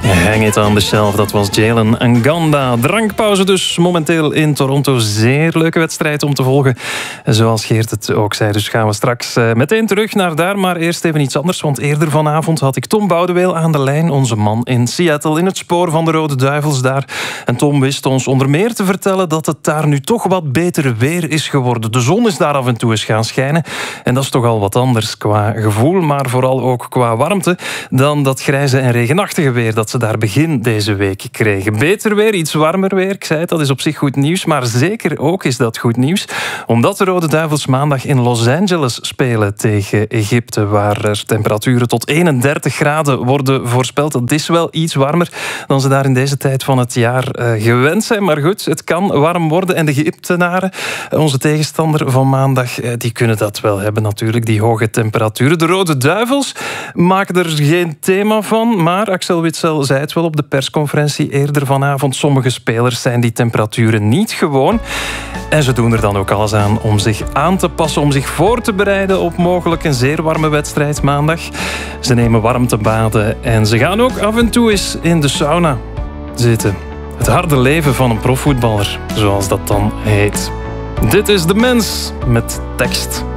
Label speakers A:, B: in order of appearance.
A: Hang it on the shelf, dat was Jalen Nganda. Drankpauze dus momenteel in Toronto. Zeer leuke wedstrijd om te volgen. Zoals Geert het ook zei. Dus gaan we straks meteen terug naar daar. Maar eerst even iets anders. Want eerder vanavond had ik Tom Boudeweel aan de lijn. Onze man in Seattle, in het spoor van de Rode Duivels daar. En Tom wist ons onder meer te vertellen dat het daar nu toch wat beter weer is geworden. De zon is daar af en toe eens gaan schijnen. En dat is toch al wat anders qua gevoel. Maar vooral ook qua warmte dan dat grijze en regenachtige weer dat ze daar begin deze week kregen. Beter weer, iets warmer weer. Ik zei het, dat is op zich goed nieuws. Maar zeker ook is dat goed nieuws. Omdat de Rode Duivels maandag in Los Angeles spelen tegen Egypte. Waar er temperaturen tot 31 graden worden voorspeld. Dat is wel iets warmer dan ze daar in deze tijd van het jaar gewend zijn. Maar goed, het kan warm worden. En de Egyptenaren, onze tegenstander van maandag, die kunnen dat wel hebben natuurlijk. Die hoge temperaturen. De Rode Duivels maken er geen thema van. Maar Axel Witsel zei het wel op de persconferentie eerder vanavond. Sommige spelers zijn die temperaturen niet gewoon. En ze doen er dan ook alles aan om zich aan te passen, om zich voor te bereiden op mogelijk een zeer warme wedstrijd maandag. Ze nemen warmtebaden en ze gaan ook af en toe eens in de sauna zitten. Het harde leven van een profvoetballer, zoals dat dan heet. Dit is De Mens met tekst.